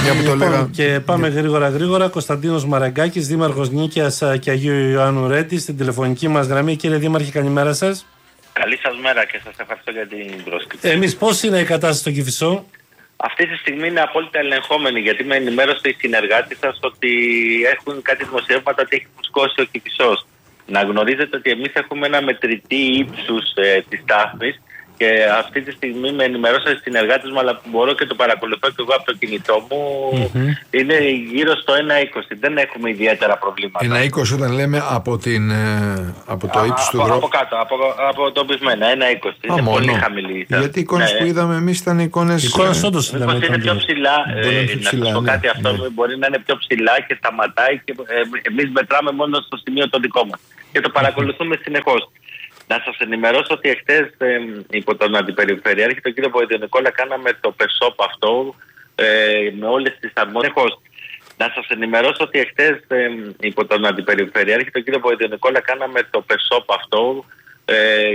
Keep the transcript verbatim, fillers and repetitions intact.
Μια που το λέγα. Και πάμε γρήγορα γρήγορα. Κωνσταντίνος Μαραγκάκης, δήμαρχος Νίκαιας και Αγίου Ιωάννου Ρέτη, στην τηλεφωνική μας γραμμή. Κύριε Δήμαρχε, καλημέρα σας. Καλή σας μέρα και σας ευχαριστώ για την πρόσκληση. Εμείς πώς είναι η κατάσταση στο Κηφισό? Αυτή τη στιγμή είναι απόλυτα ελεγχόμενη, γιατί με ενημέρωσε οι συνεργάτες σας ότι έχουν κάτι δημοσιεύματα ότι έχει φουσκώσει ο Κηφισός. Να γνωρίζετε ότι εμείς έχουμε ένα μετρητή ύψους ε, της στάθμης και αυτή τη στιγμή με ενημερώσαν οι συνεργάτες μου, αλλά μπορώ και το παρακολουθώ και εγώ από το κινητό μου, mm-hmm. είναι γύρω στο ένα είκοσι. Δεν έχουμε ιδιαίτερα προβλήματα. ένα είκοσι όταν λέμε από, την, από το ύψος του δρόμου. Από κάτω, από, από το πεισμένα, ένα είκοσι. Α, είναι μόνο. Πολύ χαμηλή. Γιατί οι εικόνες ναι. που είδαμε εμείς ήταν εικόνες. Εικόνες όντως ήταν. Είναι πιο, πιο ψηλά. Ε, να σας πω ναι, κάτι, αυτό ναι. μπορεί να είναι πιο ψηλά και σταματάει και ε, εμείς μετράμε μόνο στο σημείο το δικό μας. Και το παρακολουθούμε συνεχώς. Να σας ενημερώσω ότι εχθές ε, υπό τον Αντιπεριφερειάρχη, τον κύριο Βοηδιονικόλα, κάναμε το ΠΕΣΟΠ αυτό ε, με όλες τις αρμόδιες. Να σας ενημερώσω ότι εχθές ε, υπό τον Αντιπεριφερειάρχη, τον κύριο Βοηδιονικόλα, κάναμε το ΠΕΣΟΠ αυτό ε,